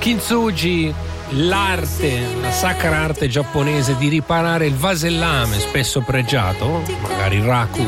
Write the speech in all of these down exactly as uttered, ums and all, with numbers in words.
Kintsugi, l'arte, la sacra arte giapponese di riparare il vasellame spesso pregiato, magari il raku,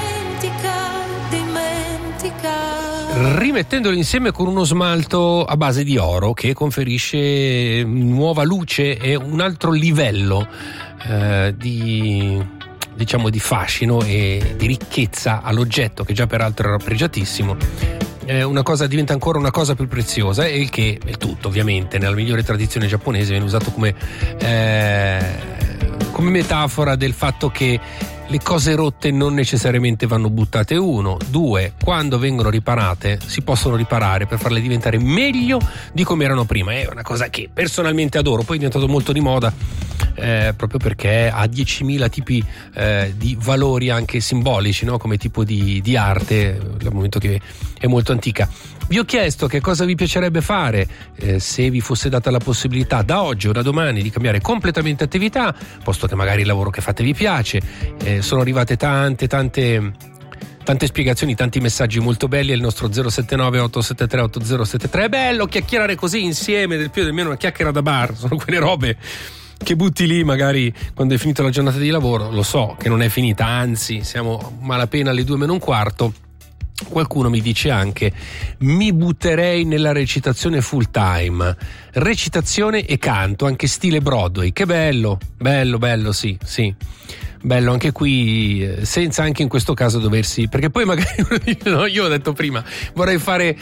rimettendolo insieme con uno smalto a base di oro che conferisce nuova luce e un altro livello eh, di, diciamo, di fascino e di ricchezza all'oggetto, che già peraltro era pregiatissimo. Eh, una cosa diventa ancora una cosa più preziosa, e il che il tutto ovviamente nella migliore tradizione giapponese viene usato come eh, come metafora del fatto che le cose rotte non necessariamente vanno buttate. Uno, due, quando vengono riparate si possono riparare per farle diventare meglio di come erano prima. È una cosa che personalmente adoro, poi è diventato molto di moda eh, proprio perché ha diecimila tipi eh, di valori anche simbolici, no? Come tipo di, di arte, dal momento che è molto antica. Vi ho chiesto che cosa vi piacerebbe fare eh, se vi fosse data la possibilità da oggi o da domani di cambiare completamente attività, posto che magari il lavoro che fate vi piace. Eh, sono arrivate tante tante tante spiegazioni, tanti messaggi molto belli al nostro zero sette nove otto sette tre otto zero sette tre. È bello chiacchierare così insieme, del più e del meno una chiacchiera da bar, sono quelle robe che butti lì magari quando è finita la giornata di lavoro. Lo so che non è finita, anzi siamo malapena alle due meno un quarto. Qualcuno mi dice anche: mi butterei nella recitazione full time, recitazione e canto, anche stile Broadway. Che bello, bello, bello, sì, sì, bello anche qui, senza anche in questo caso doversi, perché poi magari no, io ho detto prima vorrei fare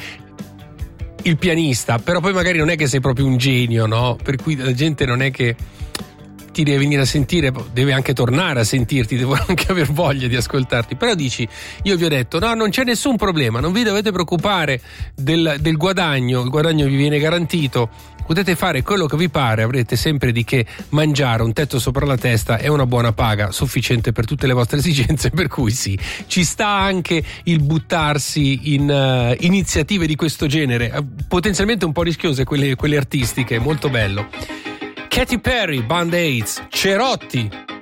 il pianista, però poi magari non è che sei proprio un genio, no? Per cui la gente non è che ti deve venire a sentire, deve anche tornare a sentirti, devo anche aver voglia di ascoltarti. Però dici, io vi ho detto no, non c'è nessun problema, non vi dovete preoccupare del, del guadagno, il guadagno vi viene garantito, potete fare quello che vi pare, avrete sempre di che mangiare, un tetto sopra la testa e una buona paga sufficiente per tutte le vostre esigenze, per cui sì, ci sta anche il buttarsi in uh, iniziative di questo genere, uh, potenzialmente un po' rischiose, quelle, quelle artistiche, molto bello. Katy Perry, Band-Aids, Cerotti.